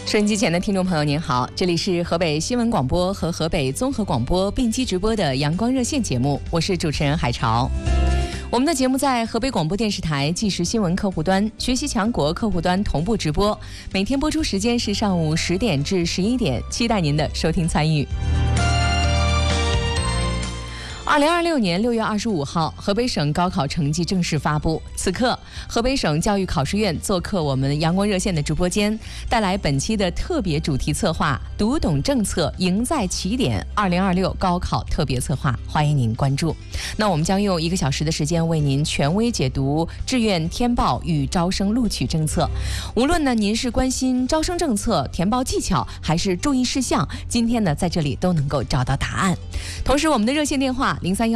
收音机前的听众朋友您好，这里是河北新闻广播和河北综合广播并机直播的阳光热线节目，我是主持人海潮。我们的节目在河北广播电视台即时新闻客户端、学习强国客户端同步直播，每天播出时间是上午10点至11点，期待您的收听参与。2026年6月25号，河北省高考成绩正式发布。此刻，河北省教育考试院做客我们阳光热线的直播间，带来本期的特别主题策划“读懂政策，赢在起点 ”2026高考特别策划，欢迎您关注。那我们将用1个小时的时间为您权威解读志愿填报与招生录取政策。无论呢您是关心招生政策、填报技巧，还是注意事项，今天呢在这里都能够找到答案。同时，我们的热线电话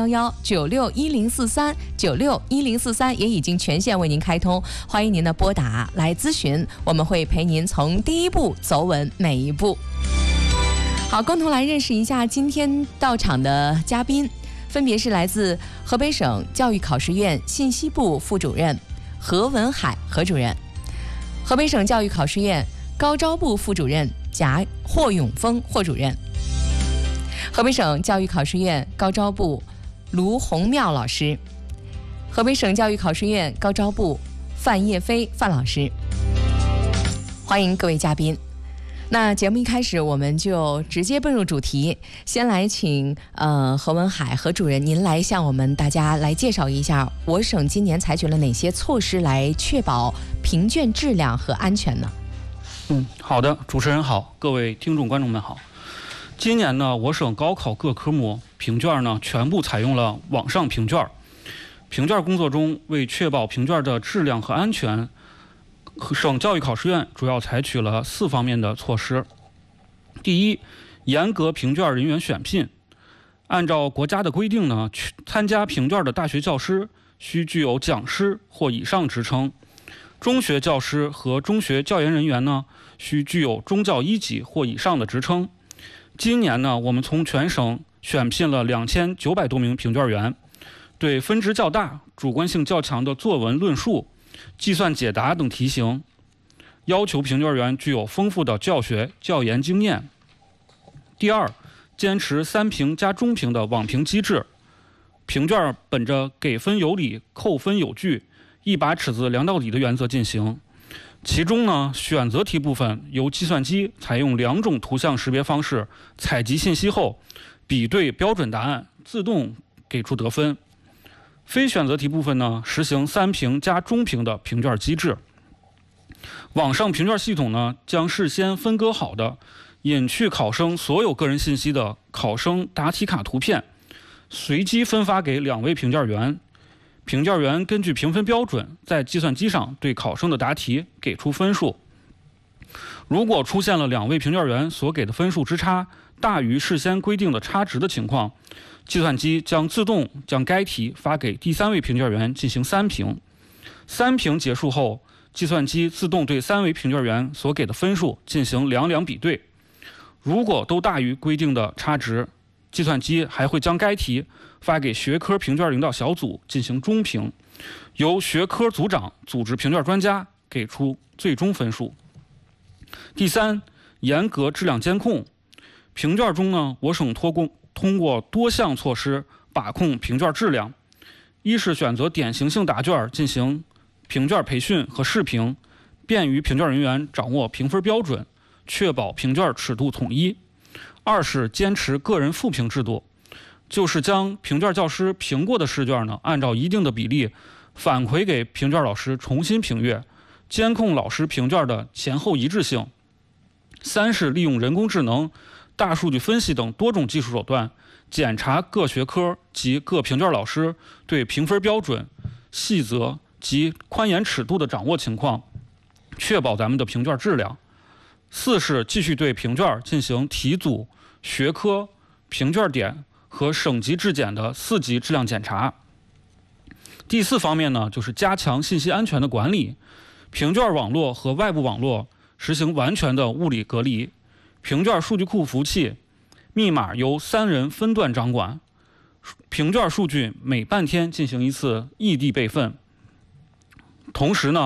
0311961043，961043也已经全线为您开通，欢迎您的拨打来咨询，我们会陪您从第一步走稳每一步。好，共同来认识一下今天到场的嘉宾，分别是来自河北省教育考试院信息部副主任何文海何主任，河北省教育考试院高招部副主任霍永峰霍主任，河北省教育考试院高招部卢洪妙老师，河北省教育考试院高招部范叶飞范老师，欢迎各位嘉宾。那节目一开始，我们就直接奔入主题，先来请何文海何主任，您来向我们大家来介绍一下，我省今年采取了哪些措施来确保评卷质量和安全呢？ 好的，主持人好，各位听众观众们好。今年呢，我省高考各科目评卷呢全部采用了网上评卷。评卷工作中，为确保评卷的质量和安全，省教育考试院主要采取了4方面的措施。第一，严格评卷人员选聘。按照国家的规定呢，参加评卷的大学教师需具有讲师或以上职称，中学教师和中学教研人员呢需具有中教1级或以上的职称。今年呢，我们从全省选聘了2900多名评卷员，对分值较大、主观性较强的作文论述、计算解答等题型，要求评卷员具有丰富的教学教研经验。第二，坚持3评加中评的网评机制，评卷本着给分有理、扣分有据、一把尺子量到底的原则进行。其中呢，选择题部分由计算机采用2种图像识别方式采集信息后，比对标准答案，自动给出得分。非选择题部分呢，实行3评加中评的评卷机制。网上评卷系统呢，将事先分割好的隐去考生所有个人信息的考生答题卡图片，随机分发给2位评卷员。评卷员根据评分标准，在计算机上对考生的答题给出分数。如果出现了2位评卷员所给的分数之差大于事先规定的差值的情况，计算机将自动将该题发给第3位评卷员进行3评。3评结束后，计算机自动对3位评卷员所给的分数进行两比对。如果都大于规定的差值，计算机还会将该题发给学科评卷领导小组进行中评，由学科组长组织评卷专家给出最终分数。第三，严格质量监控。评卷中呢，我省通过多项措施把控评卷质量。一是选择典型性答卷进行评卷培训和试评，便于评卷人员掌握评分标准，确保评卷尺度统一。二是坚持个人复评制度，就是将评卷教师评过的试卷呢，按照一定的比例反馈给评卷老师重新评阅，监控老师评卷的前后一致性。三是利用人工智能、大数据分析等多种技术手段，检查各学科及各评卷老师对评分标准、细则及宽严尺度的掌握情况，确保咱们的评卷质量。四是继续对评卷进行题组、学科、评卷点和省级质检的4级质量检查。第4方面呢，就是加强信息安全的管理，评卷网络和外部网络实行完全的物理隔离，评卷数据库服务器密码由3人分段掌管，评卷数据每半天进行一次异地备份。同时呢，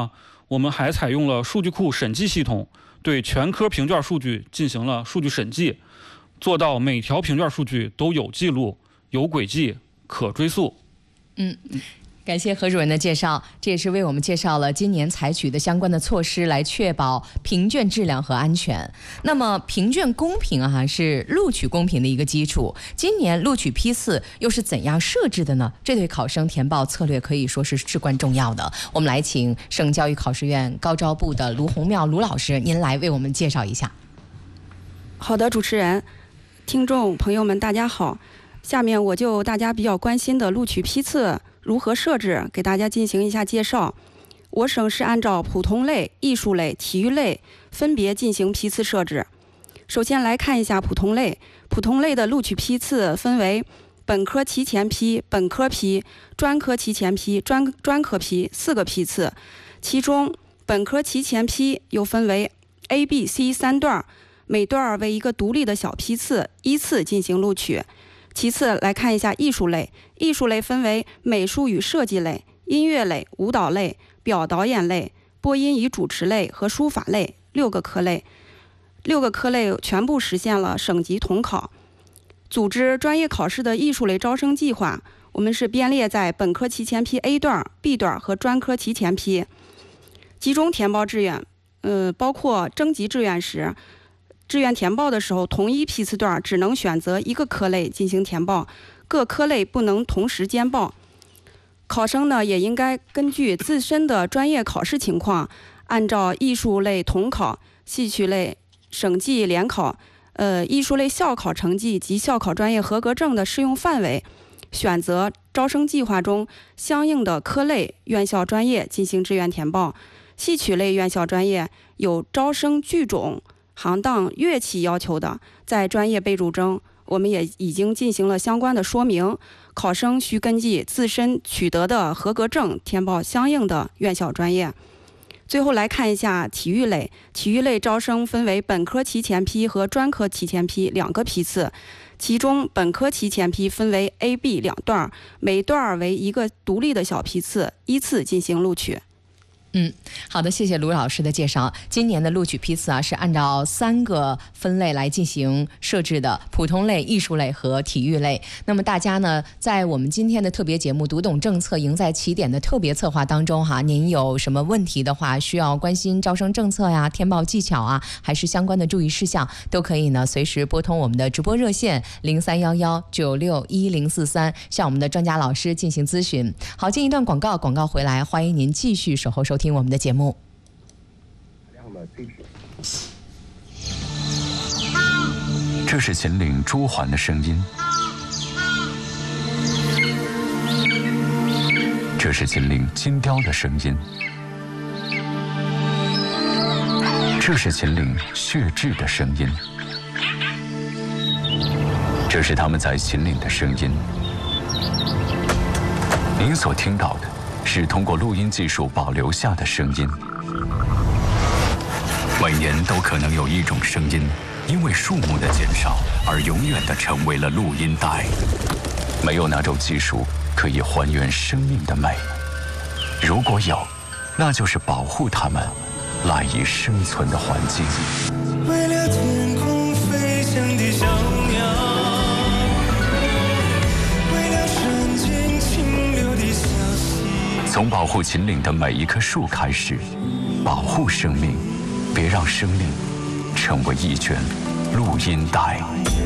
我们还采用了数据库审计系统，对全科评卷数据进行了数据审计，做到每条评卷数据都有记录、有轨迹、可追溯。 感谢何主任的介绍，这也是为我们介绍了今年采取的相关的措施，来确保评卷质量和安全。那么评卷公平是录取公平的一个基础。今年录取批次又是怎样设置的呢？这对考生填报策略可以说是至关重要的。我们来请省教育考试院高招部的卢洪妙卢老师，您来为我们介绍一下。 好的，主持人、听众朋友们，大家好。下面我就大家比较关心的录取批次如何设置，给大家进行一下介绍。我省是按照普通类、艺术类、体育类分别进行批次设置。首先来看一下普通类，普通类的录取批次分为本科提前批、本科批、专科提前批、专科批4个批次。其中本科提前批又分为 A、B、C 3段，每段为一个独立的小批次，依次进行录取。其次来看一下艺术类，艺术类分为美术与设计类、音乐类、舞蹈类、表导演类、播音与主持类和书法类6个科类。6个科类全部实现了省级统考。组织专业考试的艺术类招生计划，我们是编列在本科提前批 A 段、B 段和专科提前批。集中填报志愿，包括征集志愿时，志愿填报的时候，同一批次段只能选择一个科类进行填报，各科类不能同时兼报。考生呢也应该根据自身的专业考试情况，按照艺术类统考、戏曲类省际联考、艺术类校考成绩及校考专业合格证的适用范围，选择招生计划中相应的科类、院校专业进行志愿填报。戏曲类院校专业有招生剧种、行当、乐器要求的，在专业备注中，我们也已经进行了相关的说明。考生需根据自身取得的合格证填报相应的院校专业。最后来看一下体育类，体育类招生分为本科提前批和专科提前批2个批次，其中本科提前批分为 A、B 2段，每段为一个独立的小批次，依次进行录取。 好的，谢谢卢老师的介绍。今年的录取批次是按照3个分类来进行设置的，普通类、艺术类和体育类。那么大家呢，在我们今天的特别节目《读懂政策，赢在起点》的特别策划当中您有什么问题的话，需要关心招生政策呀、填报技巧还是相关的注意事项，都可以呢随时拨通我们的直播热线0311961043，向我们的专家老师进行咨询。好，进一段广告，广告回来，欢迎您继续守候收听我们的节目。 这是秦岭朱鹮的声音，这是秦岭金雕的声音，这是秦岭血雉的声音，这是他们在秦岭的声音。您所听到的是通过录音技术保留下的声音。每年都可能有一种声音，因为数目的减少而永远地成为了录音带。没有哪种技术可以还原生命的美，如果有，那就是保护它们赖以生存的环境。 为了天空飞翔的小鸟，为了山间清流的小溪， 从保护秦岭的每一棵树开始，保护生命，别让生命成为一卷录音带。